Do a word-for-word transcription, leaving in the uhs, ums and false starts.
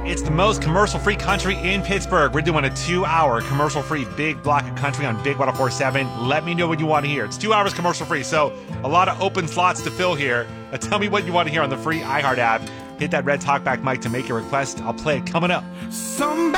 It's the most commercial-free country in Pittsburgh. We're doing a two-hour commercial-free big block of country on Big one oh four seven. Let me know what you want to hear. It's two hours commercial-free, so a lot of open slots to fill here. Uh, tell me what you want to hear on the free iHeart app. Hit that red talkback mic to make your request. I'll play it coming up. Somebody